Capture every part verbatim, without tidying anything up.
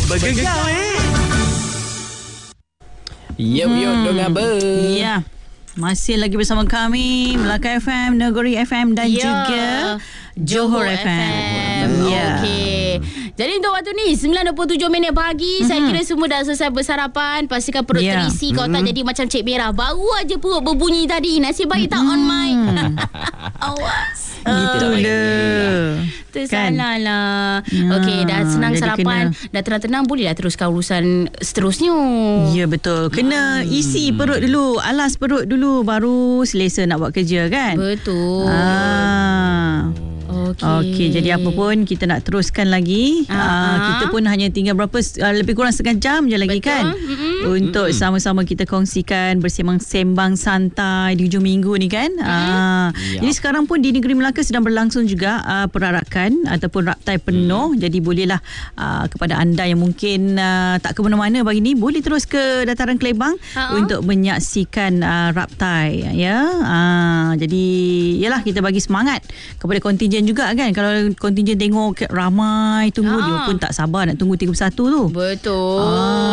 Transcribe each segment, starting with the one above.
Bergegar eh. Yo yo hmm. dong apa? Ya. Masih lagi bersama kami Melaka F M, Negeri F M dan ya. juga Johor, Johor F M. F M. Ya. Okey. Jadi untuk waktu ni sembilan dua puluh tujuh minit pagi, mm-hmm. saya kira semua dah selesai bersarapan, pastikan perut yeah. terisi, kau mm-hmm. tak jadi macam Cik Merah. Baru aja perut berbunyi tadi. Nasib baik mm-hmm. tak on mic. Awas. Itu dah. Tersalah lah. Okey, dah senang sarapan, kena. dah tenang-tenang, bolehlah teruskan urusan seterusnya. Ya, betul. Kena hmm. isi perut dulu, alas perut dulu, baru selesa nak buat kerja kan? Betul. Ah. Okey. Okey, jadi apa pun kita nak teruskan lagi. Uh, kita pun hanya tinggal berapa uh, lebih kurang setengah jam je lagi. Betul. Kan? Mm-hmm. Untuk mm-hmm. sama-sama kita kongsikan bersembang-sembang santai di hujung minggu ni kan. Mm-hmm. Uh, yep. Jadi sekarang pun di Negeri Melaka sedang berlangsung juga uh, perarakan ataupun raptai penuh. Mm. Jadi bolehlah uh, kepada anda yang mungkin uh, tak ke mana-mana pagi ni, boleh terus ke Dataran Kelebang uh-huh. untuk menyaksikan uh, raptai ya. Uh, jadi yalah, kita bagi semangat kepada kontingen juga kan. Kalau kontingen tengok ramai tunggu, ah. dia pun tak sabar nak tunggu tiga puluh satu tu. Betul.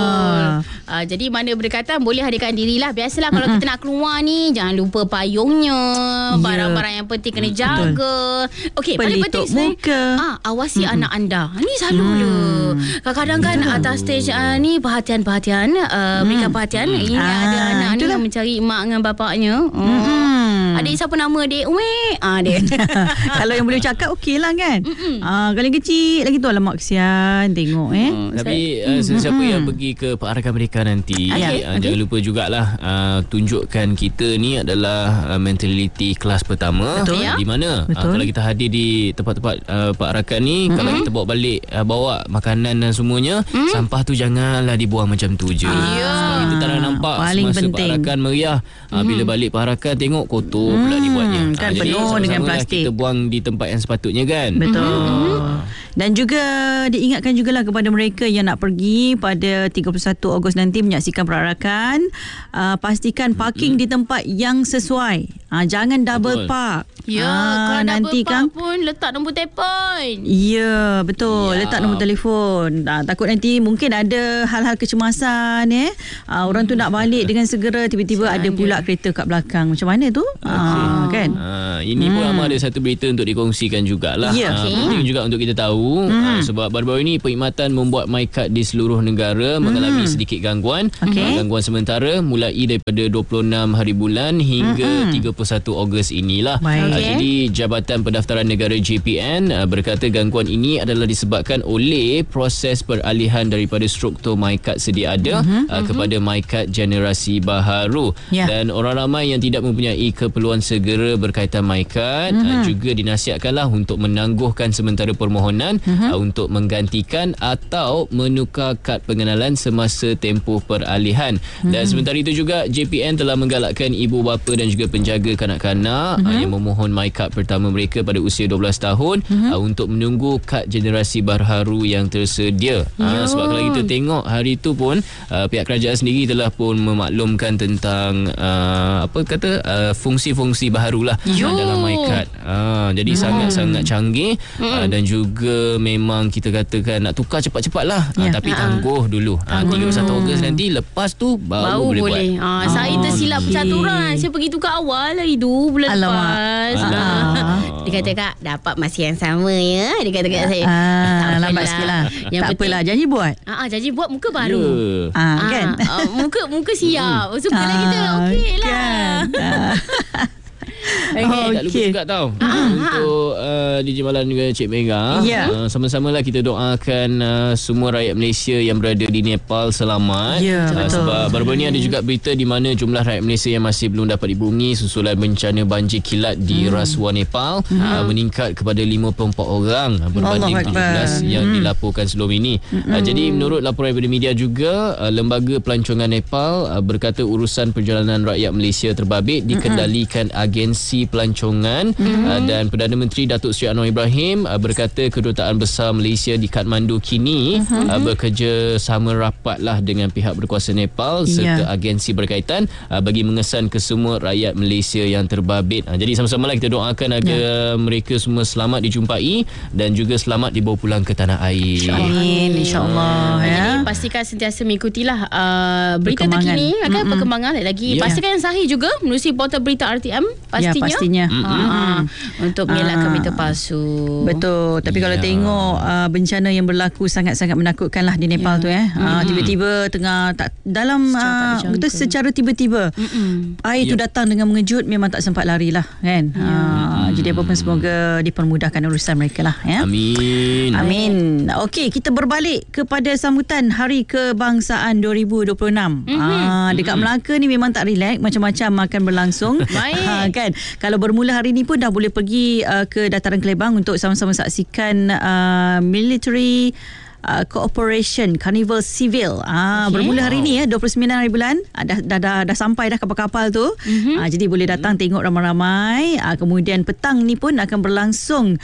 Ah. Ah, jadi mana berdekatan boleh hadirkan dirilah. Biasalah kalau mm-hmm. kita nak keluar ni, jangan lupa payungnya, yeah. barang-barang yang penting kena jaga. Okey, paling penting muka. Ah, awasi mm-hmm. anak anda. Ni selalu mm. le. Kadang-kadang kan betul. Atas stage uh, ni perhatian-perhatian, uh, mm. berikan perhatian. Mm. Ini ah, ada anak ni yang mencari mak dengan bapaknya. Oh. Mm. Adik siapa nama adik? Weh. Ah, dia. Kalau yang boleh cakap okey lah kan. Ah, kalau yang kecil lagi tu, alamak kesian tengok eh. Hmm, tapi uh, sesiapa mm-hmm. yang pergi ke perarakan mereka nanti, okay. uh, okay. jangan lupa jugalah uh, tunjukkan kita ni adalah uh, mentality kelas pertama. Betul. Uh, di mana uh, kalau kita hadir di tempat-tempat uh, perarakan ni, mm-hmm. kalau kita bawa balik uh, bawa makanan dan semuanya, mm-hmm. sampah tu janganlah dibuang macam tu je. Ah. Sebab kita tak nak nampak paling semasa penting. perarakan meriah, uh, mm-hmm. bila balik perarakan tengok kotor mm-hmm. pula dibuatnya. Kan uh, penuh dengan plastik. Kita buang di tempat yang sepatutnya kan. Betul. Mm-hmm. Dan juga diingatkan jugalah kepada mereka yang nak pergi pada tiga puluh satu Ogos nanti menyaksikan perarakan, uh, pastikan parking mm-hmm. di tempat yang sesuai. Uh, jangan double betul. park. Ya, uh, kalau nanti double park kan, pun letak nombor telefon. Ya, betul. Ya. Letak nombor telefon. Uh, takut nanti mungkin ada hal-hal kecemasan eh. Uh, orang tu nak balik dengan segera, tiba-tiba ada pula kereta kat belakang. Macam mana tu? Okay. Uh, kan? Uh, ini hmm. pun Amar ada satu berita untuk dikongsikan jugalah. Ya. Uh, okay. Penting juga untuk kita tahu. Hmm. Uh, sebab baru-baru ini perkhidmatan membuat MyCard di seluruh negara hmm. mengalami sedikit gangguan. Okay. Uh, gangguan sementara mulai daripada dua puluh enam hari bulan hingga hmm. tiga puluh satu Ogos inilah. Uh, okay. Jadi Jabatan Pendaftaran Negara J P N uh, berkata gangguan ini adalah disebabkan oleh proses peralihan daripada struktur MyCard sedia ada hmm. uh, kepada MyCard generasi baharu. Yeah. Dan orang ramai yang tidak mempunyai keperluan segera berkaitan MyCard hmm. uh, juga dinasihatkanlah untuk menangguhkan sementara permohonan uh-huh. uh, untuk menggantikan atau menukar kad pengenalan semasa tempoh peralihan. Uh-huh. Dan sementara itu juga J P N telah menggalakkan ibu bapa dan juga penjaga kanak-kanak uh-huh. uh, yang memohon MyCard pertama mereka pada usia dua belas tahun uh-huh. uh, untuk menunggu kad generasi baharu yang tersedia. Uh, sebab kalau kita tengok hari itu pun uh, pihak kerajaan sendiri telah pun memaklumkan tentang uh, apa kata uh, fungsi-fungsi baharulah uh, dalam MyCard. Uh, jadi hmm. sangat-sangat canggih hmm. uh, dan juga memang kita katakan nak tukar cepat-cepat lah uh, ya. Tapi uh-huh. tangguh dulu uh, tiga puluh satu Ogos nanti, lepas tu baru, baru boleh, boleh buat uh, saya tersilap okay. percaturan, saya pergi tukar awal lah itu bulan Alamak. lepas uh. Dia kata, Kak, dapat masa yang sama ya. Dia kata kat saya uh, lambat sikit lah. Tak apalah, janji buat uh, janji buat muka baru yeah. uh, uh, kan uh, muka muka siap sukalah uh, kita okey lah kan. uh. Okay. Okay. Tak lupa juga tau uh, untuk uh, D J Malan juga Cik Mega yeah. uh, sama-sama lah kita doakan uh, semua rakyat Malaysia yang berada di Nepal selamat yeah, uh, sebab baru-baru ni ada juga berita di mana jumlah rakyat Malaysia yang masih belum dapat dihubungi susulan bencana banjir kilat di hmm. Rasuah Nepal hmm. uh, meningkat kepada lima puluh empat orang berbanding tujuh belas yang hmm. dilaporkan sebelum ini. hmm. uh, jadi menurut laporan daripada media juga uh, Lembaga Pelancongan Nepal uh, berkata urusan perjalanan rakyat Malaysia terbabit dikendalikan agen agensi pelancongan mm-hmm. uh, dan Perdana Menteri Datuk Seri Anwar Ibrahim uh, berkata Kedutaan Besar Malaysia di Kathmandu kini mm-hmm. uh, bekerja sama rapatlah dengan pihak berkuasa Nepal serta yeah. agensi berkaitan uh, bagi mengesan ke semua rakyat Malaysia yang terbabit. Uh, jadi sama-sama lah kita doakan agar yeah. mereka semua selamat dijumpai dan juga selamat dibawa pulang ke tanah air. Amin, insya-Allah ya. Jadi pastikan sentiasa mengikutilah uh, berita terkini akan mm-hmm. perkembangan lagi. Yeah. Pastikan yang sahih juga menerusi portal berita R T M pastinya. Ya, pastinya. Mm-hmm. Uh, untuk mengelakkan berita palsu. Betul. Tapi yeah. kalau tengok uh, bencana yang berlaku sangat-sangat menakutkan lah di Nepal yeah. tu eh. Mm-hmm. Uh, tiba-tiba tengah tak dalam uh, betul secara tiba-tiba mm-hmm. air yep. tu datang dengan mengejut, memang tak sempat larilah kan. Yeah. Uh, mm-hmm. Jadi apa pun semoga dipermudahkan urusan mereka lah ya. Amin. Amin. Okey, kita berbalik kepada sambutan Hari Kebangsaan dua ribu dua puluh enam. Mm-hmm. Uh, dekat mm-hmm. Melaka ni memang tak relax, macam-macam akan berlangsung. Baik. Uh, kan. Kalau bermula hari ni pun dah boleh pergi uh, ke Dataran Kelebang untuk sama-sama saksikan uh, military Uh, Cooperation Carnival Civil. Ah, okay. Bermula hari ni ya, dua puluh sembilan hari bulan. Ah, dah, dah, dah, dah sampai dah kapal-kapal tu. Mm-hmm. Ah, jadi boleh datang mm-hmm. tengok ramai-ramai. Ah, kemudian petang ni pun akan berlangsung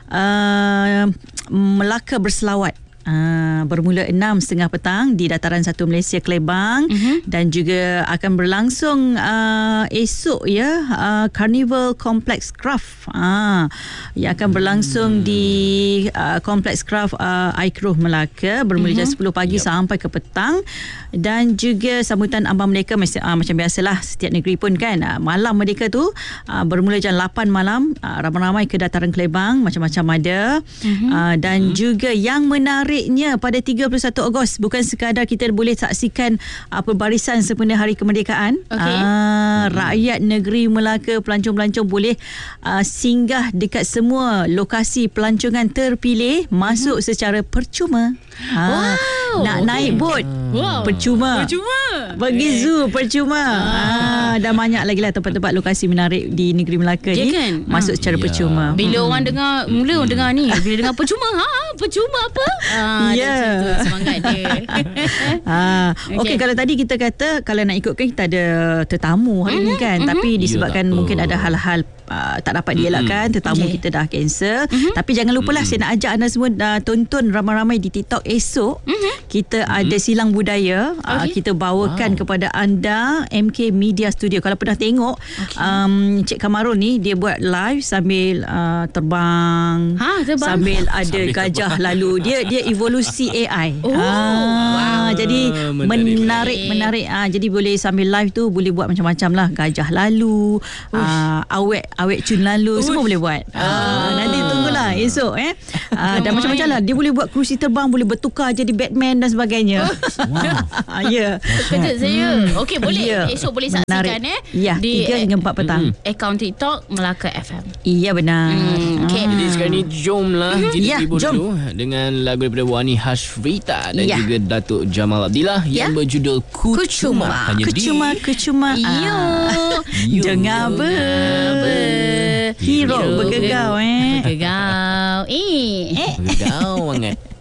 uh, Melaka Berselawat. Uh, bermula enam tiga puluh petang di Dataran satu Malaysia Kelebang mm-hmm. dan juga akan berlangsung uh, esok ya uh, Carnival Complex Craft uh, yang akan berlangsung mm. di uh, Complex Craft uh, Aikroh Melaka bermula mm-hmm. jam sepuluh pagi yep. sampai ke petang, dan juga sambutan ambang merdeka uh, macam biasalah setiap negeri pun kan uh, malam merdeka tu uh, bermula jam lapan malam, uh, ramai-ramai ke Dataran Kelebang, macam-macam ada mm-hmm. uh, dan mm-hmm. juga yang menarik pada tiga puluh satu Ogos bukan sekadar kita boleh saksikan uh, perbarisan sempena Hari Kemerdekaan. Okay. Uh, rakyat negeri Melaka, pelancong-pelancong boleh uh, singgah dekat semua lokasi pelancongan terpilih, masuk mm-hmm. secara percuma. Uh, wow. Nak okay. naik bot wow. percuma. Percuma. Pergi okay. zoo percuma. Ah. Uh, dah banyak lagi lah tempat-tempat lokasi menarik di negeri Melaka yeah, ni kan? masuk secara yeah. percuma. Bila hmm. orang dengar, mula orang dengar ni, bila dengar percuma, ha, percuma apa? Ah, ya. Yeah. Semangat dia. ah, Okey, okay, kalau tadi kita kata kalau nak ikutkan kita ada tetamu hari mm-hmm. ni kan, mm-hmm. tapi disebabkan Yalah. mungkin ada hal-hal uh, tak dapat dielakkan, mm-hmm. tetamu okay. kita dah cancel. Mm-hmm. Tapi jangan lupalah mm-hmm. saya nak ajak anda semua uh, tonton ramai-ramai di TikTok esok. Mm-hmm. Kita mm-hmm. ada silang budaya. Okay. Uh, kita bawakan wow. kepada anda M K Media Studio. Kalau pernah tengok okay. um, Cik Kamarul ni dia buat live sambil uh, terbang, ha, terbang sambil ada sambil gajah terbang. Lalu dia dia evolusi A I. Oh, ah, wow. Jadi menarik menarik, menarik. Ah, jadi boleh sambil live tu boleh buat macam-macam lah, gajah lalu, ah, awet awet cun lalu, Ush. semua boleh buat. Ah, nanti tunggulah esok eh. Ah, dan macam-macam lah. Dia boleh buat kerusi terbang, boleh bertukar jadi Batman dan sebagainya. Wow. Ya. Kejut saya. Hmm. Okey, boleh yeah. esok boleh saksikan eh. Ya, di tiga hingga empat petang. Mm-hmm. Akaun TikTok Melaka F M. Iya benar. Mm, okay. ah. Jadi sekarang ni jomlah mm-hmm. kita ya, hibur jom. dulu dengan lagu daripada Wani Hashfrita dan ya. juga Datuk Jamal Abdillah ya. yang berjudul Kucuma. Kucuma. Hanya Kucuma, di Kucuma. Yo. Dengar ber. Hero bergegau eh. Bergegau. Eh. Bergegau sangat.